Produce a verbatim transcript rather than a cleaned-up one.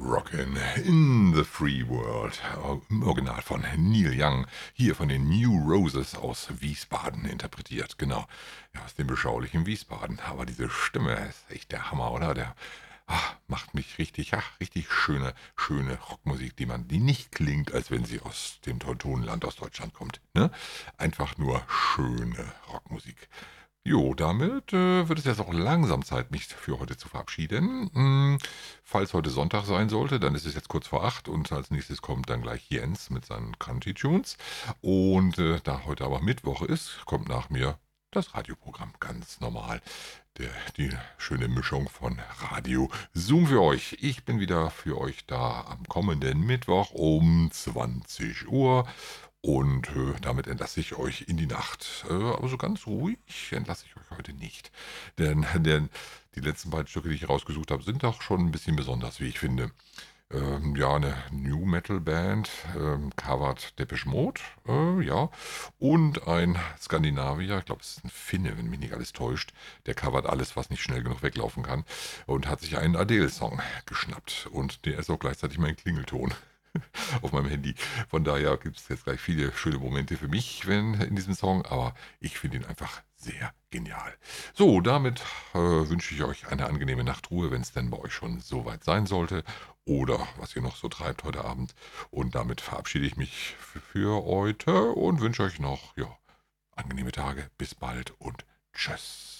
Rockin' in the Free World. Im Original von Neil Young, hier von den New Roses aus Wiesbaden interpretiert. Genau, ja, aus dem beschaulichen Wiesbaden. Aber diese Stimme ist echt der Hammer, oder? Der ah, macht mich richtig, ach, richtig schöne, schöne Rockmusik, die man, die nicht klingt, als wenn sie aus dem Teutonenland aus Deutschland kommt. Ne? Einfach nur schöne Rockmusik. Jo, damit äh, wird es jetzt auch langsam Zeit, mich für heute zu verabschieden. Hm, falls heute Sonntag sein sollte, dann ist es jetzt kurz vor acht und als nächstes kommt dann gleich Jens mit seinen Country Tunes. Und äh, da heute aber Mittwoch ist, kommt nach mir das Radioprogramm ganz normal. Der, die schöne Mischung von Radio Zoom für euch. Ich bin wieder für euch da am kommenden Mittwoch um zwanzig Uhr. Und äh, damit entlasse ich euch in die Nacht. Äh, aber so ganz ruhig entlasse ich euch heute nicht. Denn, denn die letzten beiden Stücke, die ich rausgesucht habe, sind doch schon ein bisschen besonders, wie ich finde. Ähm, ja, eine New Metal Band, ähm, covert Depeche Mode, äh, ja. Und ein Skandinavier, ich glaube, es ist ein Finne, wenn mich nicht alles täuscht, der covert alles, was nicht schnell genug weglaufen kann. Und hat sich einen Adele-Song geschnappt. Und der ist auch gleichzeitig mein Klingelton auf meinem Handy. Von daher gibt es jetzt gleich viele schöne Momente für mich wenn, in diesem Song, aber ich finde ihn einfach sehr genial. So, damit äh, wünsche ich euch eine angenehme Nachtruhe, wenn es denn bei euch schon soweit sein sollte oder was ihr noch so treibt heute Abend. Und damit verabschiede ich mich für, für heute und wünsche euch noch ja, angenehme Tage. Bis bald und tschüss.